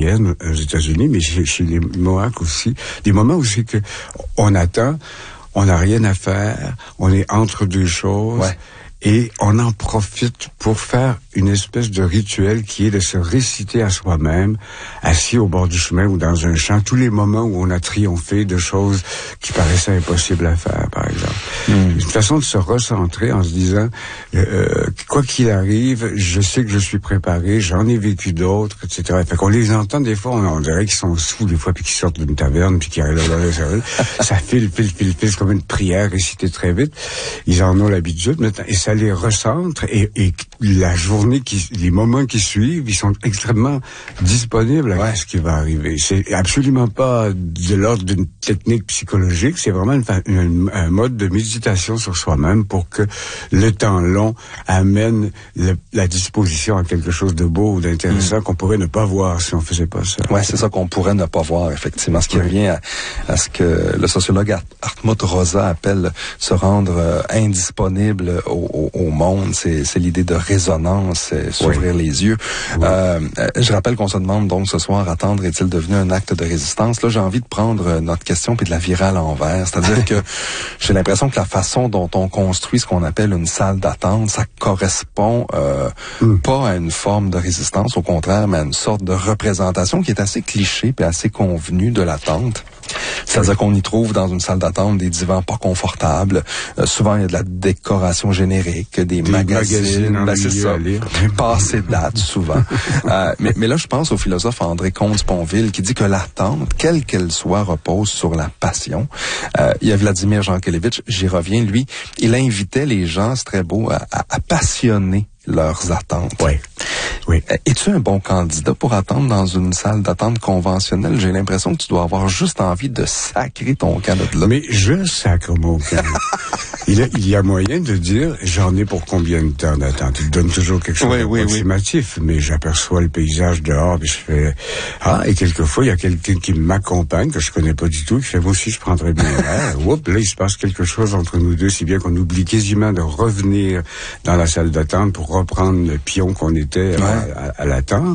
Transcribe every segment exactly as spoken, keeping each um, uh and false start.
moyenne aux États-Unis, mais chez, chez les Mohawks aussi, des moments où c'est que on attend, on n'a rien à faire, on est entre deux choses. Ouais. Et on en profite pour faire une espèce de rituel qui est de se réciter à soi-même, assis au bord du chemin ou dans un champ, tous les moments où on a triomphé de choses qui paraissaient impossibles à faire, par exemple. Mmh. Une façon de se recentrer en se disant, euh, quoi qu'il arrive, je sais que je suis préparé, j'en ai vécu d'autres, et cetera. Fait qu'on les entend des fois, on, on dirait qu'ils sont sous des fois, puis qu'ils sortent d'une taverne, puis qu'ils arrivent là, là, là, là. Ça file, file, file, file, comme une prière récitée très vite. Ils en ont l'habitude maintenant, et ça les recentre, et, et la journée qui, les moments qui suivent, ils sont extrêmement disponibles à ouais. ce qui va arriver. C'est absolument pas de l'ordre d'une technique psychologique, c'est vraiment une, une, un mode de méditation sur soi-même pour que le temps long amène le, la disposition à quelque chose de beau ou d'intéressant mmh. qu'on pourrait ne pas voir si on faisait pas ça. Ouais, c'est ça qu'on pourrait ne pas voir, effectivement. Ce qui oui. revient à, à ce que le sociologue Hartmut Rosa appelle se rendre euh, indisponible au, au, au monde. C'est, c'est l'idée de résonance, c'est s'ouvrir oui. les yeux. Oui. Euh, je rappelle qu'on se demande donc ce soir, attendre est-il devenu un acte de résistance? Là, j'ai envie de prendre notre question puis de la virer à l'envers. C'est-à-dire que j'ai l'impression que la façon dont on construit ce qu'on appelle une salle d'attente, ça correspond euh, mm. pas à une forme de résistance, au contraire, mais à une sorte de représentation qui est assez cliché puis assez convenue de l'attente. C'est-à-dire qu'on y trouve dans une salle d'attente des divans pas confortables. Euh, souvent, il y a de la décoration générique, des, des magazines, magazines ben, c'est ça, passé de date souvent. euh, mais, mais là, je pense au philosophe André Comte-Sponville qui dit que l'attente, quelle qu'elle soit, repose sur la passion. Euh, il y a Vladimir Jankélévitch, j'y reviens, lui, il invitait les gens, c'est très beau, à, à, à passionner leurs attentes. Oui. Oui. Es-tu un bon candidat pour attendre dans une salle d'attente conventionnelle? J'ai l'impression que tu dois avoir juste envie de sacrer ton camp de là. Mais je sacre mon camp. il, y a, il y a moyen de dire, j'en ai pour combien de temps d'attente? Il donne toujours quelque chose oui, d'approximatif, oui, oui. mais j'aperçois le paysage dehors, puis je fais, ah, et quelquefois, il y a quelqu'un qui m'accompagne, que je connais pas du tout, qui fait, moi aussi, je prendrais bien l'air. Oups, là, il se passe quelque chose entre nous deux, si bien qu'on oublie quasiment de revenir dans la salle d'attente pour reprendre le pion qu'on était ouais. à, à, à l'attente.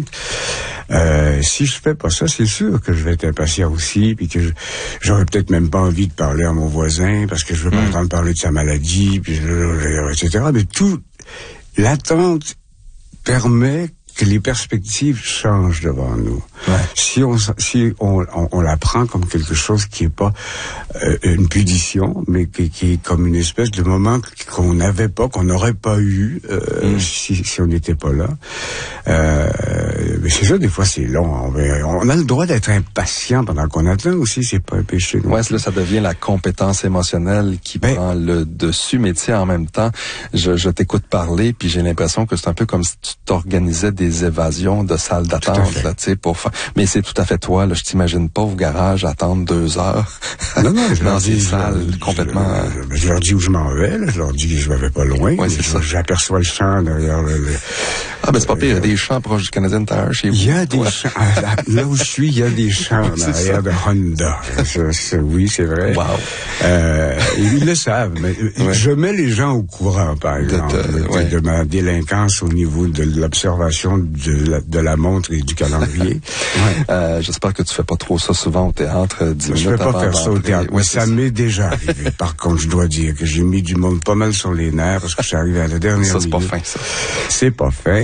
Euh, si je fais pas ça, c'est sûr que je vais être impatient aussi, puis que je, j'aurais peut-être même pas envie de parler à mon voisin parce que je veux pas mm. entendre parler de sa maladie, puis et cetera. Mais tout, l'attente permet que les perspectives changent devant nous. Ouais. Si on si on, on, on la prend comme quelque chose qui est pas euh, une punition, mais qui, qui est comme une espèce de moment qu'on n'avait pas, qu'on n'aurait pas eu euh, mm. si, si on n'était pas là. Euh, mais c'est ça, des fois c'est long. On, on a le droit d'être impatient pendant qu'on attend aussi, c'est pas un péché. Ouais, là ça devient la compétence émotionnelle qui ben, prend le dessus. Mais tu sais, en même temps, je, je t'écoute parler, puis j'ai l'impression que c'est un peu comme si tu t'organisais des évasions de salles d'attente, là, tu sais, pour faire. Mais c'est tout à fait toi, là. Je t'imagine pas au garage attendre deux heures. Non, non, je leur dis, salles je, complètement. Je, je, je leur dis où je m'en vais, là. Je leur dis que je m'en vais pas loin. Ouais, c'est je, ça. J'aperçois le champ derrière le. le ah, ben c'est pas pire. Il y a des champs proches du Canadian Tire chez vous. Il y a des champs. Là où je suis, il y a des champs derrière de Honda. Ça, ça, oui, c'est vrai. Wow. Euh, ils le savent, mais ouais. je mets les gens au courant, par exemple, de, de, ouais. de ma délinquance au niveau de l'observation de la, de la montre et du calendrier. ouais. euh, j'espère que tu fais pas trop ça souvent au théâtre. dix je minutes ne peux pas faire ça au théâtre. Ouais, ça, ça m'est déjà arrivé. Par contre, je dois dire que j'ai mis du monde pas mal sur les nerfs parce que je suis arrivé à la dernière Ça, c'est minute. pas fin, ça. C'est pas fin.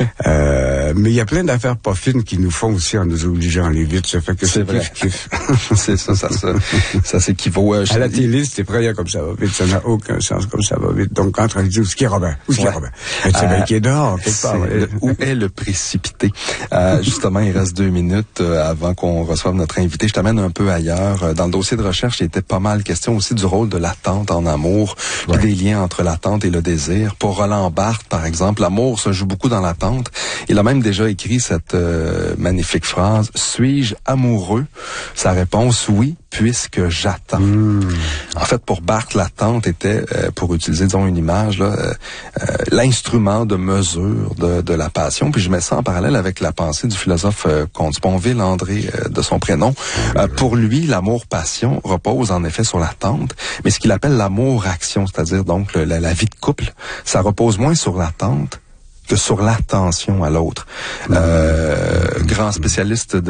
euh, mais il y a plein d'affaires pas fines qui nous font aussi en nous obligeant à aller vite. Ça fait que c'est, c'est kiff, kiff. c'est ça, ça, ça, ça s'équivaut. Euh, à la télé, c'était prêt comme ça va vite. Ça n'a aucun sens comme ça va vite. Donc, entre dire, où est-ce qu'il y a Robin? Où est-ce qu'il y a Robin? C'est euh, bien qui est dehors, quelque part. Le, où est le précipité? Euh, justement, il reste deux minutes euh, avant qu'on reçoive notre invité. Je t'amène un peu ailleurs. Dans le dossier de recherche, il était pas mal question aussi du rôle de l'attente en amour, ouais. puis des liens entre l'attente et le désir. Pour Roland Barthes, par exemple, l'amour se joue beaucoup dans l'attente. Il a même déjà écrit cette euh, magnifique phrase « Suis-je amoureux? » Sa réponse « Oui, puisque j'attends. Mmh. » En fait, pour Barthes, l'attente était, euh, pour utiliser, disons, une image, là, euh, euh, l'instrument de mesure de, de la passion. Puis je mets ça en parallèle avec la pensée du philosophe euh, Comte-Sponville, André, euh, de son prénom. Euh, pour lui, l'amour-passion repose en effet sur l'attente, mais ce qu'il appelle l'amour-action, c'est-à-dire donc le, la, la vie de couple, ça repose moins sur l'attente que sur l'attention à l'autre. Euh, grand spécialiste de